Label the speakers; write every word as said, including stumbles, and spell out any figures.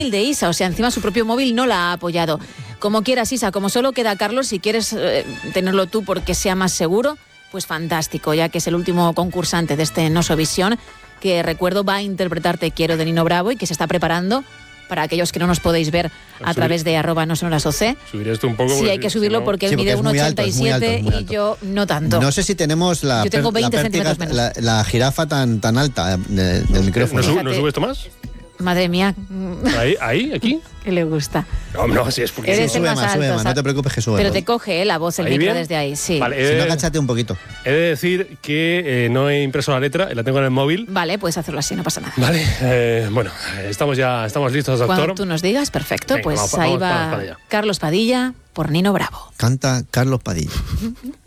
Speaker 1: de Isa, o sea, encima su propio móvil no la ha apoyado. Como quieras, Isa, como solo queda Carlos, si quieres eh, tenerlo tú porque sea más seguro, pues fantástico, ya que es el último concursante de este Nosovisión, que recuerdo va a interpretar Te quiero de Nino Bravo y que se está preparando para aquellos que no nos podéis ver a
Speaker 2: subir,
Speaker 1: través de arroba no son las O C.
Speaker 2: Subir esto un poco.
Speaker 1: Sí, hay que subirlo
Speaker 2: si no...
Speaker 1: porque él
Speaker 3: sí, porque
Speaker 1: mide uno ochenta y siete y yo no tanto.
Speaker 3: No sé si tenemos la,
Speaker 1: yo tengo veinte
Speaker 3: la,
Speaker 1: centímetros
Speaker 3: pértiga,
Speaker 1: menos.
Speaker 3: La, la jirafa tan, tan alta de, del micrófono.
Speaker 2: ¿No, sube, ¿No sube esto más?
Speaker 1: Madre mía.
Speaker 2: Ahí, ahí, aquí.
Speaker 1: Que le gusta.
Speaker 2: No, no, si es porque...
Speaker 1: Eres
Speaker 3: sí,
Speaker 1: el
Speaker 3: sube
Speaker 1: más
Speaker 3: más,
Speaker 1: alto,
Speaker 3: sube más,
Speaker 1: o sea,
Speaker 3: no te preocupes que sube.
Speaker 1: Pero
Speaker 3: más.
Speaker 1: te coge eh, la voz el
Speaker 2: ¿Ahí
Speaker 1: micro
Speaker 2: bien?
Speaker 1: desde ahí, sí.
Speaker 2: Vale,
Speaker 3: Si
Speaker 2: eh,
Speaker 3: no, agáchate un poquito.
Speaker 2: He de decir que eh, no he impreso la letra, la tengo en el móvil.
Speaker 1: Vale, puedes hacerlo así, no pasa nada.
Speaker 2: Vale, eh, bueno, estamos ya estamos listos, doctor.
Speaker 1: Cuando tú nos digas, perfecto,
Speaker 2: Venga,
Speaker 1: pues
Speaker 2: vamos,
Speaker 1: ahí
Speaker 2: vamos,
Speaker 1: va
Speaker 2: vamos para allá.
Speaker 1: Carlos Padilla por Nino Bravo.
Speaker 3: Canta Carlos Padilla.